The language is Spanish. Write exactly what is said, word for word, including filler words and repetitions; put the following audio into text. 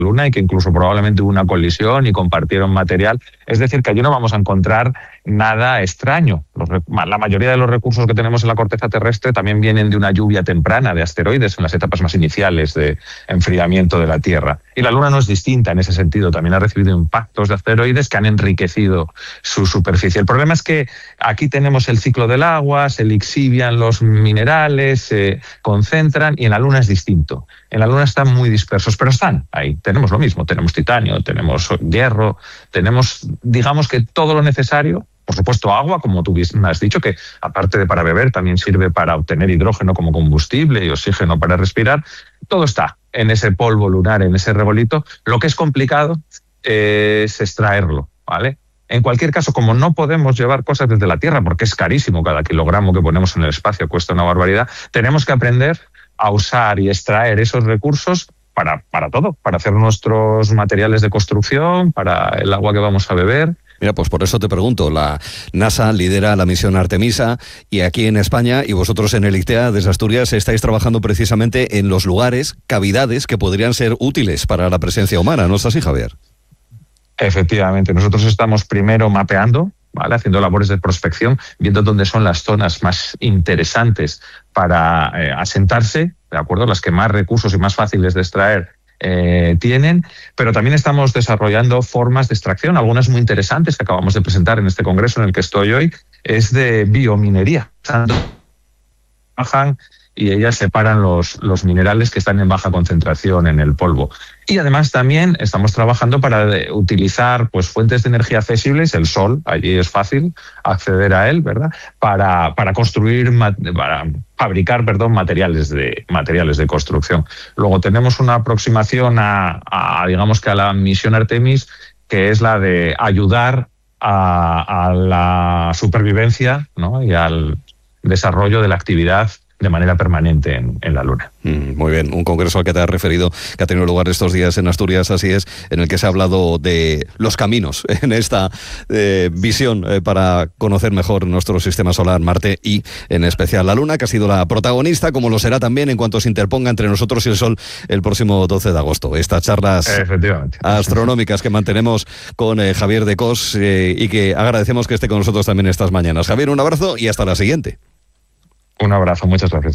Luna y que incluso probablemente hubo una colisión y compartieron material. Es decir, que allí no vamos a encontrar nada extraño. Los, la mayoría de los recursos que tenemos en la corteza terrestre también vienen de una lluvia temprana de asteroides en las etapas más iniciales de enfriamiento de la Tierra. Y la Luna no es distinta en ese sentido. También ha recibido impactos de asteroides que han enriquecido su superficie. El problema es que aquí tenemos el ciclo del agua, se lixivian los minerales, se concentran, y en la Luna es distinto. En la Luna están muy dispersos, pero están ahí. Tenemos lo mismo, tenemos titanio, tenemos hierro, tenemos, digamos que todo lo necesario. Por supuesto, agua, como tú has dicho, que aparte de para beber, también sirve para obtener hidrógeno como combustible y oxígeno para respirar. Todo está en ese polvo lunar, en ese regolito. Lo que es complicado es extraerlo, ¿vale? En cualquier caso, como no podemos llevar cosas desde la Tierra, porque es carísimo, cada kilogramo que ponemos en el espacio cuesta una barbaridad, tenemos que aprender a usar y extraer esos recursos para, para todo, para hacer nuestros materiales de construcción, para el agua que vamos a beber. Mira, pues por eso te pregunto, la NASA lidera la misión Artemisa y aquí en España y vosotros en el ICTEA desde Asturias estáis trabajando precisamente en los lugares, cavidades que podrían ser útiles para la presencia humana, ¿no es así, Javier? Efectivamente, nosotros estamos primero mapeando, ¿vale? Haciendo labores de prospección, viendo dónde son las zonas más interesantes para eh, asentarse, ¿de acuerdo? Las que más recursos y más fáciles de extraer eh, tienen, pero también estamos desarrollando formas de extracción, algunas muy interesantes que acabamos de presentar en este congreso en el que estoy hoy, es de biominería. Trabajan y ellas separan los, los minerales que están en baja concentración en el polvo. Y además también estamos trabajando para utilizar pues, fuentes de energía accesibles, el sol, allí es fácil acceder a él, ¿verdad? Para, para construir, para fabricar, perdón, materiales de, materiales de construcción. Luego tenemos una aproximación a, a, digamos que a la misión Artemis, que es la de ayudar a, a la supervivencia, ¿no? Y al desarrollo de la actividad de manera permanente en, en la Luna. Mm, muy bien, un congreso al que te has referido, que ha tenido lugar estos días en Asturias, así es, en el que se ha hablado de los caminos en esta eh, visión eh, para conocer mejor nuestro sistema solar, Marte y en especial la Luna, que ha sido la protagonista, como lo será también en cuanto se interponga entre nosotros y el Sol el próximo doce de agosto. Estas charlas astronómicas que mantenemos con eh, Javier de Cos eh, y que agradecemos que esté con nosotros también estas mañanas. Javier, un abrazo y hasta la siguiente. Un abrazo, muchas gracias.